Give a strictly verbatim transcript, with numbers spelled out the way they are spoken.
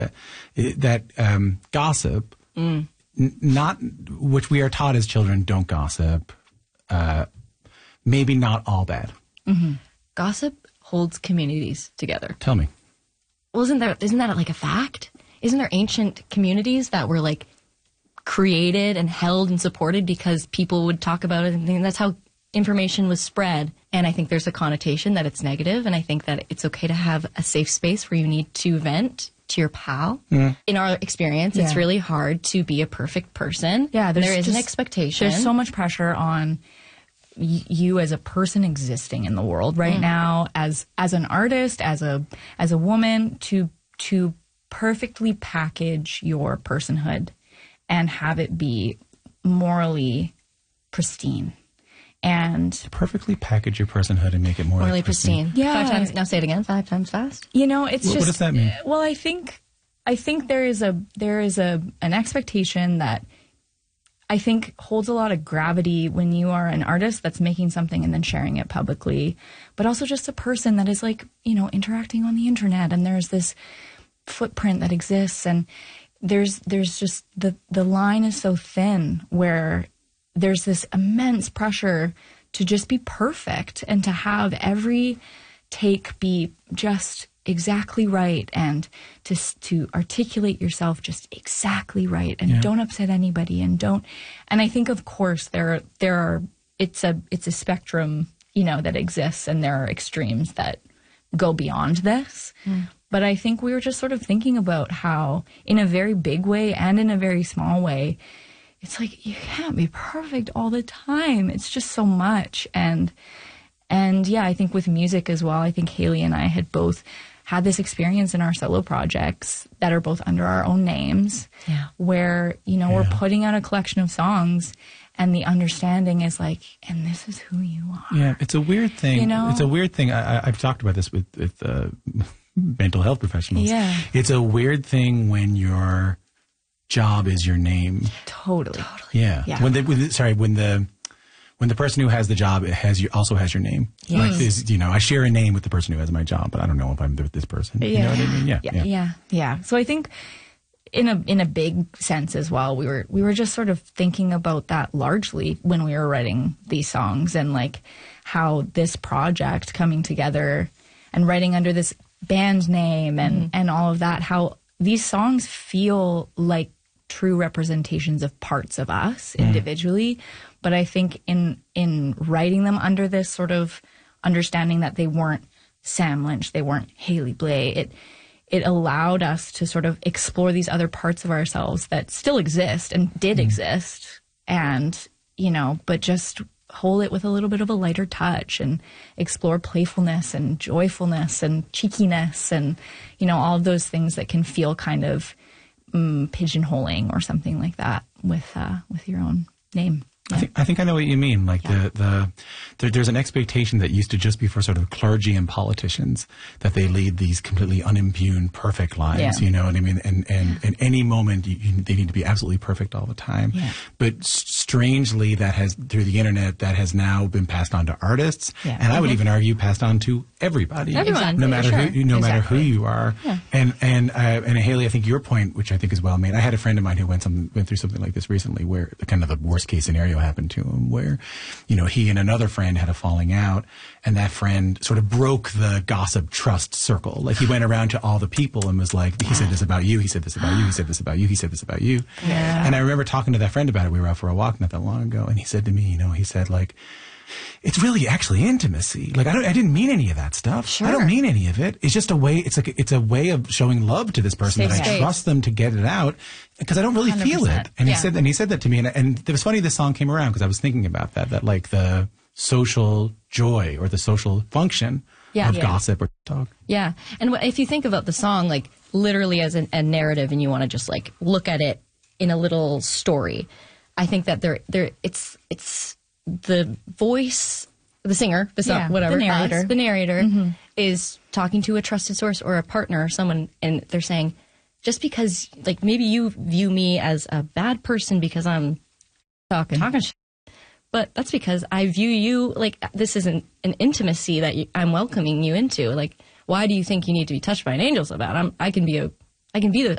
that um, gossip, mm. n- not which we are taught as children, don't gossip. Uh, maybe not all bad. Mm-hmm. Gossip holds communities together. Tell me. Well, isn't there? Isn't that like a fact? Isn't there ancient communities that were like created and held and supported because people would talk about it, and that's how information was spread? And I think there's a connotation that it's negative, and I think that it's okay to have a safe space where you need to vent to your pal. Mm. In our experience, yeah. it's really hard to be a perfect person. Yeah, there is just, an expectation. There's so much pressure on y- you as a person existing in the world right mm. now, as as an artist, as a as a woman, to to perfectly package your personhood and have it be morally pristine. And perfectly package your personhood and make it morally, morally pristine. pristine. Yeah. Five times. Now say it again. Five times fast. You know, it's what, just. What does that mean? Well, I think, I think there is a there is a an expectation that I think holds a lot of gravity when you are an artist that's making something and then sharing it publicly, but also just a person that is like, you know, interacting on the internet, and there's this footprint that exists, and there's there's just the the line is so thin where there's this immense pressure to just be perfect and to have every take be just exactly right, and to to articulate yourself just exactly right, and yeah. don't upset anybody, and don't. And I think, of course, there there are it's a it's a spectrum, you know, that exists, and there are extremes that go beyond this. Mm. But I think we were just sort of thinking about how, in a very big way and in a very small way, it's like you can't be perfect all the time. It's just so much. And, and yeah, I think with music as well, I think Haley and I had both had this experience in our solo projects that are both under our own names, yeah. where, you know, yeah. we're putting out a collection of songs, and the understanding is like, and this is who you are. Yeah, it's a weird thing. You know? It's a weird thing. I, I, I've talked about this with, with uh, mental health professionals. Yeah. It's a weird thing when your job is your name. Totally. Totally. Yeah. yeah. When the, when the sorry, when the when the person who has the job has you also has your name. Yes. Like this, you know, I share a name with the person who has my job, but I don't know if I'm with this person. Yeah. You know what I mean? Yeah. Yeah. Yeah. yeah. yeah. So I think in a in a big sense as well, we were we were just sort of thinking about that largely when we were writing these songs, and like how this project coming together and writing under this band name and, mm. and all of that, how these songs feel like true representations of parts of us mm. individually. But I think in in writing them under this sort of understanding that they weren't Sam Lynch, they weren't Haley Blay, it it allowed us to sort of explore these other parts of ourselves that still exist and did mm. exist, and, you know, but just hold it with a little bit of a lighter touch and explore playfulness and joyfulness and cheekiness and, you know, all of those things that can feel kind of um, pigeonholing or something like that with uh, with your own name. Yeah. I think I think I know what you mean. Like yeah. the the there, there's an expectation that used to just be for sort of clergy and politicians that they lead these completely unimpugned, perfect lives. Yeah. You know what I mean? And and yeah. in any moment you, you, they need to be absolutely perfect all the time. Yeah. But s- strangely, that has through the internet that has now been passed on to artists, yeah. and mm-hmm. I would even argue passed on to everybody, everyone, no matter sure. who, no exactly. matter who you are. Yeah. And and uh, and Haley, I think your point, which I think is well made. I had a friend of mine who went some went through something like this recently, where kind of the worst case scenario happened to him, where, you know, he and another friend had a falling out, and that friend sort of broke the gossip trust circle. Like he went around to all the people and was like, he said this about you, he said this about you, he said this about you, he said this about you. Yeah. And I remember talking to that friend about it. We were out for a walk not that long ago, and he said to me, you know, he said like, it's really actually intimacy. Like I don't, I didn't mean any of that stuff. Sure. I don't mean any of it. It's just a way. It's like it's a way of showing love to this person Safe that I space. trust them to get it out because I don't really one hundred percent. feel it. And Yeah. he said, and he said that to me, and, and it was funny. This song came around because I was thinking about that. That like the social joy or the social function Yeah. of Yeah. gossip or talk. Yeah. And wh- if you think about the song, like literally as an, a narrative, and you want to just like look at it in a little story, I think that there, there, it's, it's the voice, the singer, the song, Yeah, whatever, the narrator, us, the narrator mm-hmm. is talking to a trusted source or a partner or someone, and they're saying, just because, like, maybe you view me as a bad person because I'm talking, talking shit, but that's because I view you like this isn't an intimacy that you, I'm welcoming you into. Like, why do you think you need to be touched by an angel's about? I'm, I can be a, I can be the